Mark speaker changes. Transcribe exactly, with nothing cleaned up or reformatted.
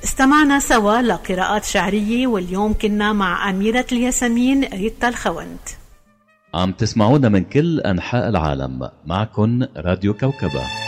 Speaker 1: استمعنا سوا لقراءات شعرية، واليوم كنا مع أميرة الياسمين ريتا الخوند.
Speaker 2: عم تسمعونا من كل أنحاء العالم، معكن راديو كوكبة.